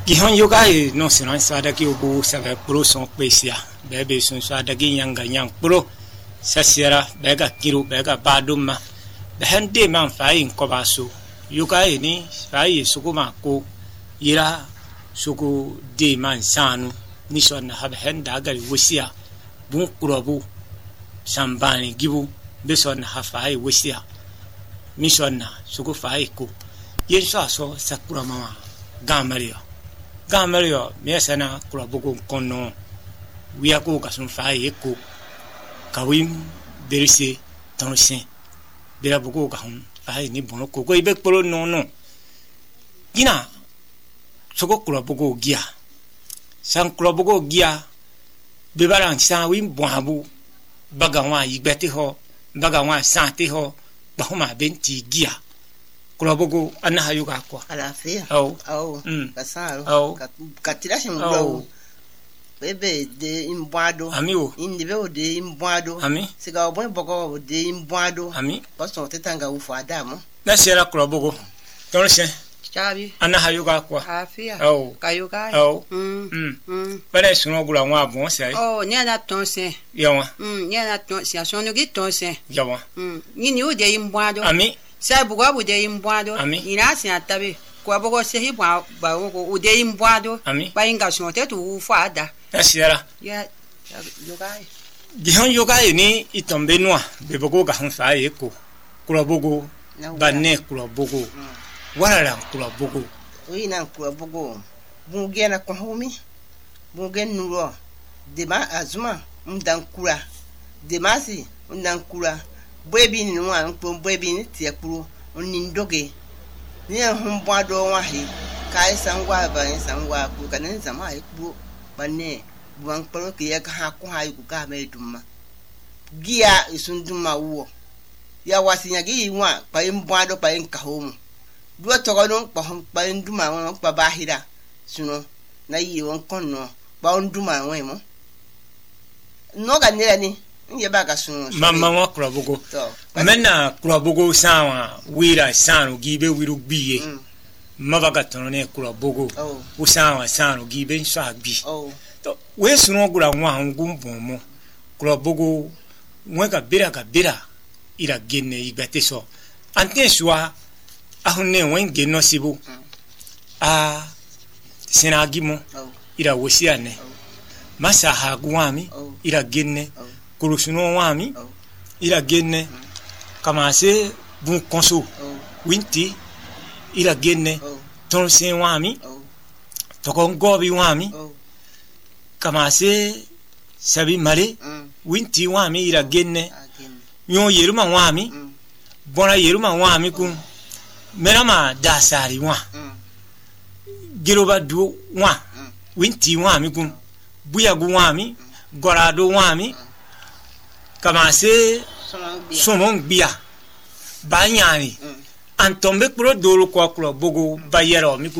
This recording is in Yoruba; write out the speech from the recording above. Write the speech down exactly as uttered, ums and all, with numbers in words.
Gihon yogai no sinon sada ki ubu sabe pro son pesia bebe son sada ki yanga yang pro sasiera bega kiru bega baduma behende man fai ko baso yogai ni fai sukuma ko ira suku de man sanu ni son ha behenda gal wisia bun kurobu sambani gibu beson ha fai wisia mission na suku fai ko yen so so sakura mama gamario Gamario, Miasana, Kurabuko, Kono, Wiako, Kasunfai, Eko, Kawim, Berisi, Tonsin, Berabuko, Kahun, Fai, Nibono, Koibek Polo, no, no. Gina, Soko Kurabuko, Gia, San Kurabuko, Gia, Bebaran, Sawim, Bohabu, Bagawa, Ibetiho, Bagawa, Santiho, Bahoma, Benti, Gia. Kulabugu anaha yuga kwa alafia au au mm. kasaro au katirashi mgau bebe de imbwado amiwo indibe de imbwado ami siga obwe boko de imbwado ami baso tetanga ufu adamu na sera kulabugu tonse chabi anaha yuga kwa afia au kayuga au mm mm mm bale suno gula wa bon sai oh ni ana tonse yawa mm ni ana tonse asono gi tonse yawa mm ni ni o de imbwado ami sabu gwa bude imbwado ina si atabe kwa bogo sehi bwa ba wo ude imbwado ba inga sonte tu fada tasira ya yogai gihon yogai ni itombe noa be bogo ga han fa eko kula bogo banne kula bogo wala kula bogo ina kula bogo bungena ko homi bungen nuro dema azuma mdan kula demasi mdan kula Baby ni nwa nko baby ni tie kuro oni ndoge ni ehun bwado wa he kai sangwa ba ni sangwa ku kan ni zama ai ku bane buan polo ke ya ka ku ha ku ka me duma gia isunduma wo ya wasinya gi wa pa imbwado pa enka homu duo to no pa pa nduma won pa bahira suno na yi won konno pa nduma won mo no ga ne ni Mama wa kurabugo mena kurabugo sawa wira sanu gibe wiru biye mabaga tonone kurabugo usawa sanu gibe nswa bi to we suno gura nwa ngumbomo kurabugo mweka bira ka bira ira genne igate so ante swa ahunne wenge no sibu a sinagimo ira wosiane masa hagwami ira genne Kurusuno wami ila genne kamase bun konso winti ila genne tonse wami tokon gobi wami kamase sabi male winti wami ila genne nyo yeruma wami bona yeruma wami kun merama dasari wa giroba du wa winti wami kun buyagu wami gorado wami Kamase somon bia banyani antombe pro dolo kwa klo bogo bayero mi